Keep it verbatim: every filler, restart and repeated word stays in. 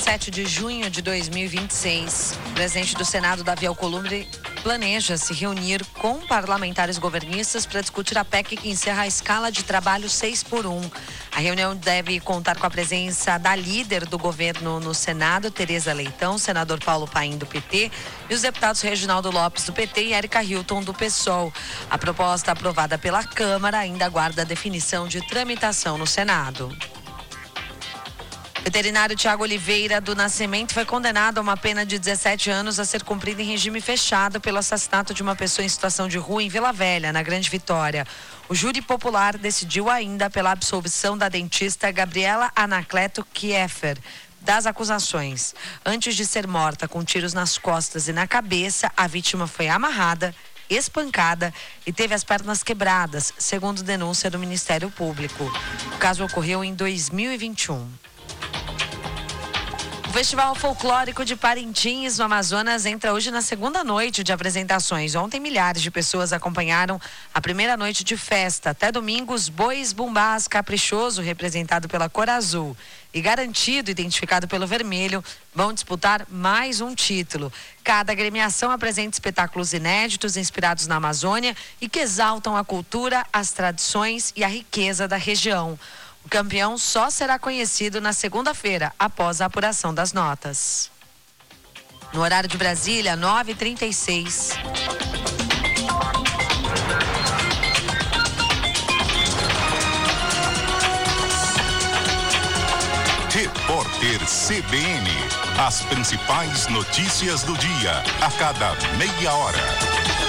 sete de junho de dois mil e vinte e seis. O presidente do Senado, Davi Alcolumbre, planeja se reunir com parlamentares governistas para discutir a P E C que encerra a escala de trabalho seis por um. A reunião deve contar com a presença da líder do governo no Senado, Tereza Leitão, senador Paulo Paim, do P T, e os deputados Reginaldo Lopes, do P T, e Érica Hilton, do PSOL. A proposta aprovada pela Câmara ainda aguarda a definição de tramitação no Senado. O veterinário Tiago Oliveira do Nascimento foi condenado a uma pena de dezessete anos a ser cumprida em regime fechado pelo assassinato de uma pessoa em situação de rua em Vila Velha, na Grande Vitória. O júri popular decidiu ainda pela absolvição da dentista Gabriela Anacleto Kieffer das acusações. Antes de ser morta com tiros nas costas e na cabeça, a vítima foi amarrada, espancada e teve as pernas quebradas, segundo denúncia do Ministério Público. O caso ocorreu em dois mil e vinte e um. O Festival Folclórico de Parintins, no Amazonas, entra hoje na segunda noite de apresentações. Ontem, milhares de pessoas acompanharam a primeira noite de festa. Até domingo, os Bois Bumbás Caprichoso, representado pela cor azul, e Garantido, identificado pelo vermelho, vão disputar mais um título. Cada agremiação apresenta espetáculos inéditos inspirados na Amazônia e que exaltam a cultura, as tradições e a riqueza da região. O campeão só será conhecido na segunda-feira, após a apuração das notas. No horário de Brasília, nove e trinta e seis. Repórter C B N. As principais notícias do dia, a cada meia hora.